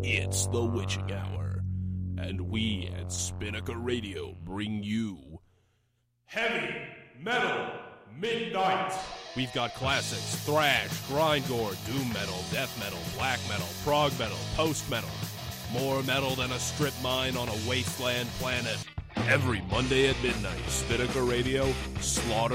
It's the witching hour, and we at Spinnaker Radio bring you Heavy Metal Midnight. We've got classics, thrash, grindcore, doom metal, death metal, black metal, prog metal, post metal. More metal than a strip mine on a wasteland planet. Every Monday at midnight, Spinnaker Radio, Slaughter